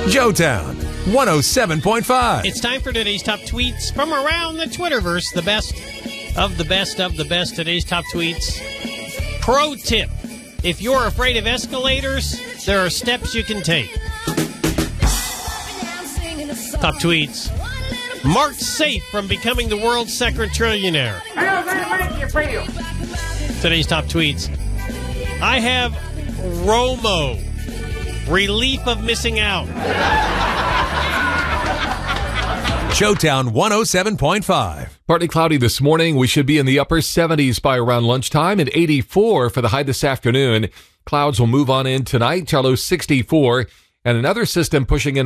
Joetown 107.5. It's time for today's top tweets from around the Twitterverse. The best of the best of the best. Today's top tweets. Pro tip. If you're afraid of escalators, there are steps you can take. Top tweets. Marked safe from becoming the world's second trillionaire. How does that make you feel? Today's top tweets. I have Romo. Relief of missing out. Joetown 107.5. Partly cloudy this morning. We should be in the upper 70s by around lunchtime and 84 for the high this afternoon. Clouds will move on in tonight. Charlo 64 and another system pushing in